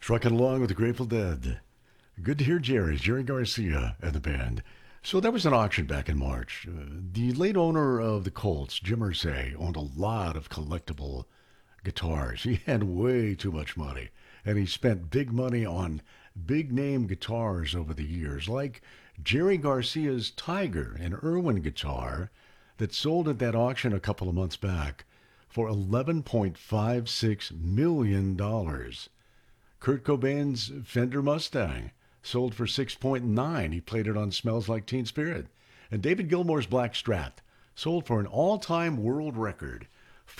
Trucking along with the Grateful Dead. Good to hear Jerry Garcia and the band. So there was an auction back in March. The late owner of the Colts, Jim Irsay, owned a lot of collectible guitars. He had way too much money, and he spent big money on big-name guitars over the years, like Jerry Garcia's Tiger, an Irwin guitar that sold at that auction a couple of months back for $11.56 million. Kurt Cobain's Fender Mustang sold for 6.9. He played it on Smells Like Teen Spirit. And David Gilmour's Black Strat sold for an all-time world record,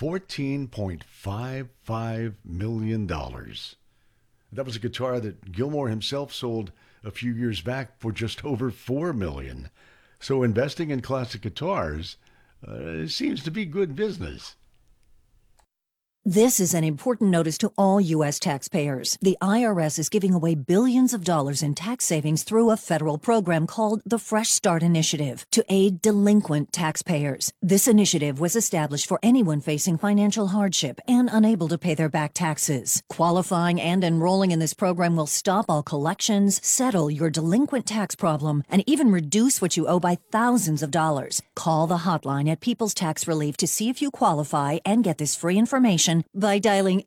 $14.55 million. That was a guitar that Gilmour himself sold a few years back for just over $4 million. So investing in classic guitars seems to be good business. This is an important notice to all U.S. taxpayers. The IRS is giving away billions of dollars in tax savings through a federal program called the Fresh Start Initiative to aid delinquent taxpayers. This initiative was established for anyone facing financial hardship and unable to pay their back taxes. Qualifying and enrolling in this program will stop all collections, settle your delinquent tax problem, and even reduce what you owe by thousands of dollars. Call the hotline at People's Tax Relief to see if you qualify and get this free information by dialing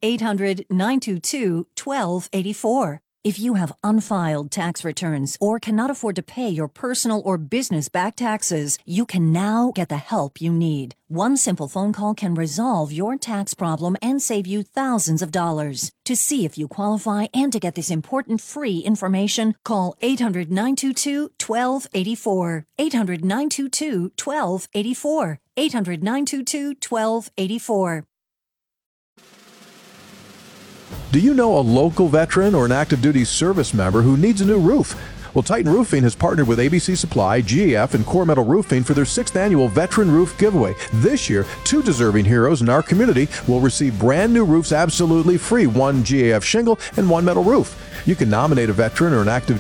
800-922-1284. If you have unfiled tax returns or cannot afford to pay your personal or business back taxes, you can now get the help you need. One simple phone call can resolve your tax problem and save you thousands of dollars. To see if you qualify and to get this important free information, call 800-922-1284. 800-922-1284. 800-922-1284. Do you know a local veteran or an active duty service member who needs a new roof? Well, Titan Roofing has partnered with ABC Supply, GAF, and Core Metal Roofing for their 6th annual Veteran Roof Giveaway. This year, 2 deserving heroes in our community will receive brand new roofs absolutely free, 1 GAF shingle and 1 metal roof. You can nominate a veteran or an active